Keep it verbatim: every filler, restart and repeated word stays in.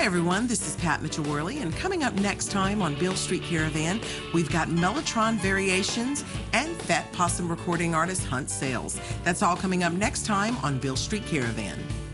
everyone, this is Pat Mitchell-Worley, and coming up next time on Beale Street Caravan, we've got Mellotron Variations and Fat Possum recording artist Hunt Sales. That's all coming up next time on Beale Street Caravan.